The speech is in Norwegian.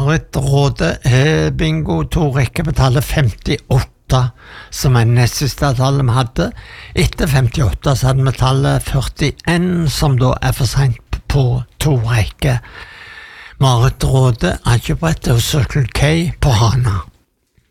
Marit Råde, bingo, to rekker på tallet 58, som nest siste tallet vi hadde. Etter 58 så hadde vi tallet 41, som da for sent på to rekker. Marit Råde, Akebrett og Circle K på Hana.